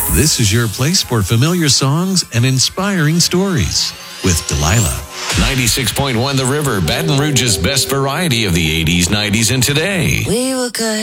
This is your place for familiar songs and inspiring stories with Delilah. 96.1 The River, Baton Rouge's best variety of the 80s, 90s, and today. We were good.